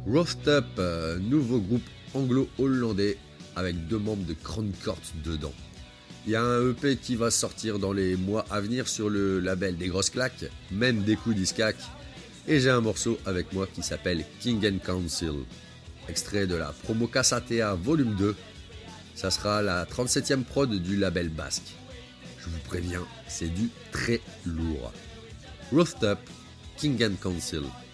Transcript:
Rooftop, nouveau groupe anglo-hollandais avec 2 membres de Crown Court dedans. Il y a un EP qui va sortir dans les mois à venir sur le label des grosses claques, même des coups discac. Et j'ai un morceau avec moi qui s'appelle King and Council, extrait de la promo Casatea Volume 2. Ça sera la 37e prod du label basque. Je vous préviens, c'est du très lourd. Rooftop, King and Council.